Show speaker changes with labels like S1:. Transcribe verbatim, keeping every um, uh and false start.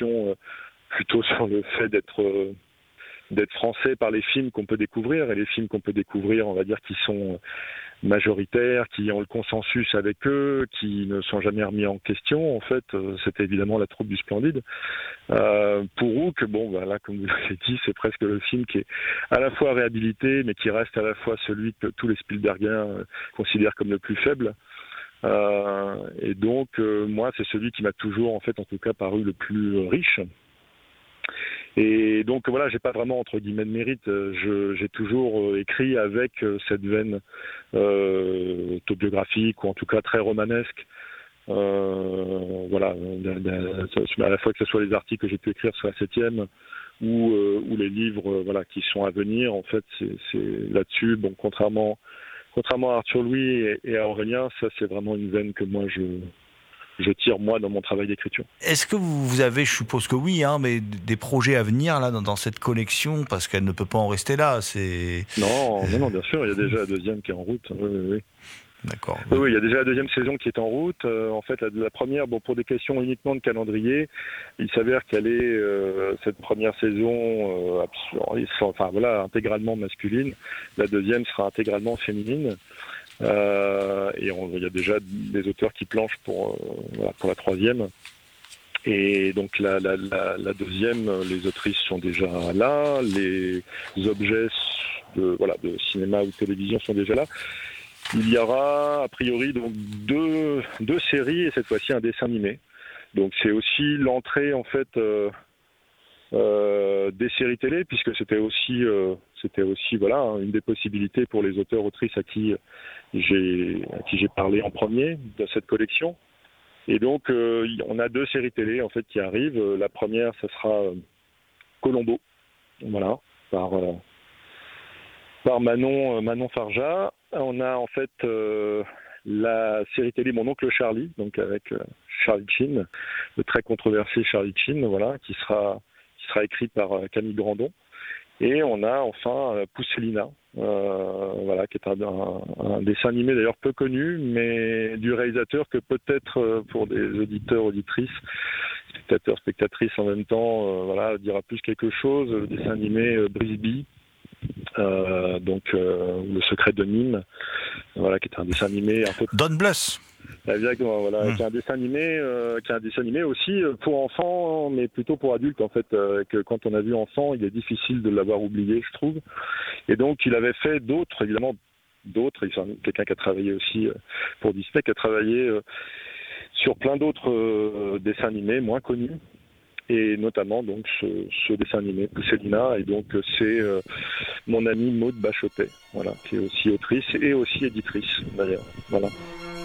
S1: réflexion euh, plutôt sur le fait d'être euh, d'être français par les films qu'on peut découvrir, et les films qu'on peut découvrir, on va dire, qui sont majoritaires, qui ont le consensus avec eux, qui ne sont jamais remis en question. En fait, euh, c'était évidemment La Troupe du Splendide. Euh, pour Hook, bon, bah là, comme vous l'avez dit, c'est presque le film qui est à la fois réhabilité, mais qui reste à la fois celui que tous les Spielbergiens euh, considèrent comme le plus faible. Euh, et donc, euh, moi, c'est celui qui m'a toujours, en fait, en tout cas, paru le plus riche. Et donc voilà, j'ai pas vraiment entre guillemets de mérite. Je, j'ai toujours écrit avec cette veine euh, autobiographique ou en tout cas très romanesque. Euh, voilà, à la fois que ce soit les articles que j'ai pu écrire sur la septième ou, euh, ou les livres, euh, voilà, qui sont à venir. En fait, c'est, c'est là-dessus. Bon, contrairement, contrairement à Arthur Louis et, et à Aurélien, ça c'est vraiment une veine que moi je je tire moi dans mon travail d'écriture.
S2: Est-ce que vous avez, je suppose que oui, hein, mais des projets à venir là dans, dans cette collection, parce qu'elle ne peut pas en rester là. C'est
S1: non, non, non, bien sûr, il y a déjà la deuxième qui est en route. Oui, oui, oui.
S2: D'accord.
S1: Oui, oui, il y a déjà la deuxième saison qui est en route. Euh, en fait, la, la première, bon, pour des questions uniquement de calendrier, il s'avère qu'elle est euh, cette première saison, euh, absolument, enfin voilà, intégralement masculine. La deuxième sera intégralement féminine. Euh, et on, il y a déjà des auteurs qui planchent pour, euh, voilà, pour la troisième. Et donc la, la, la, la deuxième, les autrices sont déjà là, les objets de, voilà, de cinéma ou de télévision sont déjà là. Il y aura a priori donc deux, deux séries et cette fois-ci un dessin animé. Donc c'est aussi l'entrée en fait euh, euh, des séries télé, puisque c'était aussi euh, c'était aussi voilà une des possibilités pour les auteurs autrices à qui j'ai à qui j'ai parlé en premier de cette collection. Et donc euh, on a deux séries télé en fait qui arrivent. La première, ça sera euh, Colombo, voilà, par euh, par Manon euh, Manon Farja. On a en fait euh, la série télé Mon oncle Charlie, donc avec euh, Charlie Sheen, le très controversé Charlie Sheen, voilà, qui sera qui sera écrit par euh, Camille Grandon. Et on a enfin euh, Pousselina, euh, voilà, qui est un, un, un dessin animé d'ailleurs peu connu, mais du réalisateur que peut-être euh, pour des auditeurs, auditrices, spectateurs, spectatrices en même temps, euh, voilà, dira plus quelque chose. Le dessin animé euh, Brisby, euh, donc euh, Le Secret de Nîmes, voilà, qui est un dessin animé un peu.
S2: Don Bluth.
S1: Exactement, voilà, mmh. qui est un dessin animé, euh, qui est un dessin animé aussi pour enfants, mais plutôt pour adultes en fait. Euh, que quand on a vu enfant, il est difficile de l'avoir oublié, je trouve. Et donc, il avait fait d'autres, évidemment, d'autres. Il est quelqu'un qui a travaillé aussi euh, pour Disney, qui a travaillé euh, sur plein d'autres euh, dessins animés moins connus. Et notamment donc ce, ce dessin animé Pousselina, et donc c'est euh, mon amie Maude Bachotet, voilà, qui est aussi autrice et aussi éditrice d'ailleurs, voilà.